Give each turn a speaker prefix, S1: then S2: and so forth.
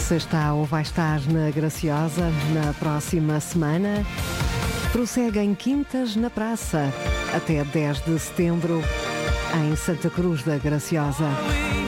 S1: Se está ou vai estar na Graciosa na próxima semana, prosseguem Quintas na Praça até 10 de setembro em Santa Cruz da Graciosa.